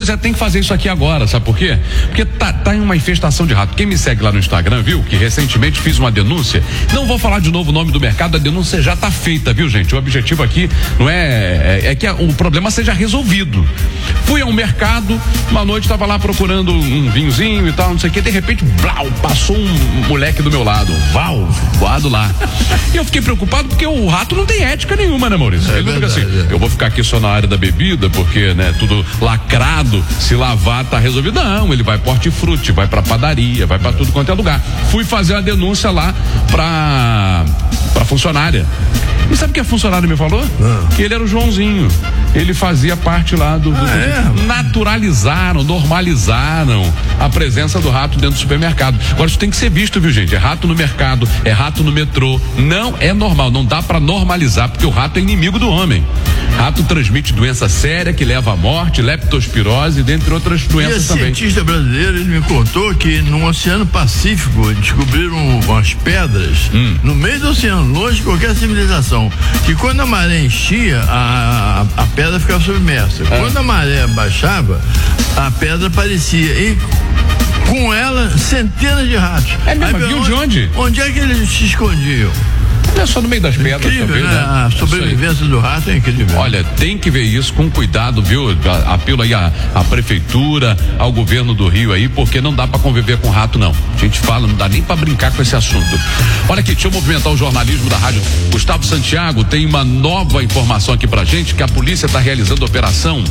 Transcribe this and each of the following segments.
já tem que fazer isso aqui agora, sabe por quê? Porque tá em uma infestação de rato. Quem me segue lá no Instagram viu que recentemente fiz uma denúncia. Não vou falar de novo o nome do mercado, a denúncia já tá feita, viu, gente? O objetivo aqui não é que o problema seja resolvido. Fui a um mercado, uma noite estava lá procurando um vinhozinho e tal, não sei o que, de repente, blau, passou um moleque do meu lado, voado lá. E eu fiquei preocupado porque o rato não tem ética nenhuma, né, Maurício? Ele fica assim, eu vou ficar aqui só na área da bebida, porque, né, tudo lacrado, se lavar tá resolvido. Não, ele vai pro hortifruti, vai pra padaria, vai pra tudo quanto é lugar. Fui fazer uma denúncia lá pra funcionária. E sabe o que a funcionária me falou? Que ele era o Joãozinho. Ele fazia parte lá naturalizaram, normalizaram a presença do rato dentro do supermercado. Agora isso tem que ser visto, viu, gente? É rato no mercado, é rato no metrô. Não é normal, não dá pra normalizar, porque o rato é inimigo do homem. Rato transmite doença séria que leva à morte, leptospirose, dentre outras doenças também. E cientista brasileiro, ele me contou que no Oceano Pacífico descobriram umas pedras no meio do oceano, longe de qualquer civilização, que quando a maré enchia, a pedra ficava submersa. Quando a maré baixava, a pedra aparecia e com ela centenas de ratos. É mesmo? Viu de onde? Onde é que eles se escondiam? É só no meio das pedras. Incrível, também, né? A sobrevivência do rato é incrível. Olha, tem que ver isso com cuidado, viu? Apelo aí à prefeitura, ao governo do Rio aí, porque não dá pra conviver com rato, não. A gente fala, não dá nem pra brincar com esse assunto. Olha aqui, deixa eu movimentar o jornalismo da rádio. Gustavo Santiago tem uma nova informação aqui pra gente, que a polícia tá realizando operação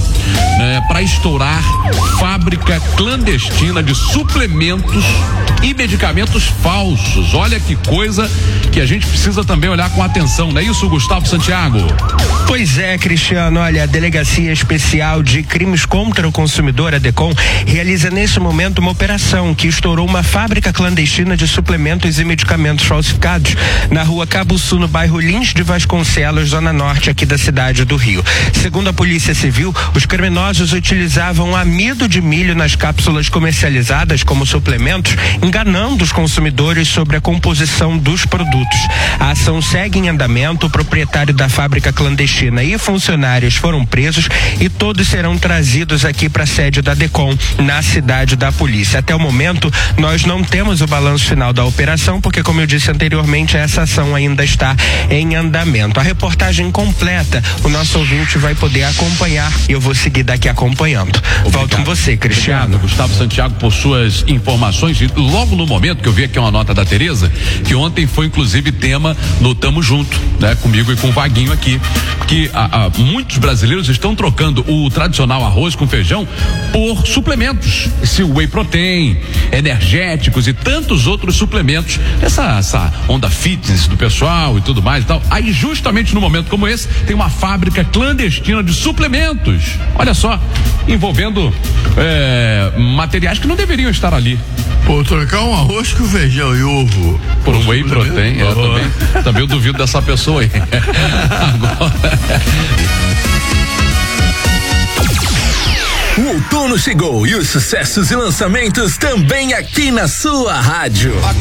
pra estourar fábrica clandestina de suplementos e medicamentos falsos. Olha que coisa que a gente precisa também olhar com atenção, não é isso, Gustavo Santiago? Pois é, Cristiano, olha, a Delegacia Especial de Crimes contra o Consumidor, a DECOM, realiza nesse momento uma operação que estourou uma fábrica clandestina de suplementos e medicamentos falsificados na rua Cabuçu, no bairro Lins de Vasconcelos, zona norte aqui da cidade do Rio. Segundo a Polícia Civil, os criminosos utilizavam amido de milho nas cápsulas comercializadas como suplementos, enganando os consumidores sobre a composição dos produtos. A ação segue em andamento, o proprietário da fábrica clandestina e funcionários foram presos e todos serão trazidos aqui para a sede da DECOM, na cidade da polícia. Até o momento, nós não temos o balanço final da operação, porque, como eu disse anteriormente, essa ação ainda está em andamento. A reportagem completa, o nosso ouvinte vai poder acompanhar e eu vou seguir daqui acompanhando. Obrigado. Volto com você, Cristiano. Obrigado, Gustavo Santiago, por suas informações. E logo no momento que eu vi aqui uma nota da Tereza, que ontem foi inclusive tema no Tamo Junto, né? Comigo e com o Vaguinho aqui, que muitos brasileiros estão trocando o tradicional arroz com feijão por suplementos, esse whey protein, energéticos e tantos outros suplementos, essa onda fitness do pessoal e tudo mais e tal. Aí justamente no momento como esse, tem uma fábrica clandestina de suplementos, olha só, envolvendo materiais que não deveriam estar ali. Pô, trocar um arroz com feijão e ovo por um whey protein, também eu duvido dessa pessoa aí. Agora... O outono chegou e os sucessos e lançamentos também aqui na sua rádio.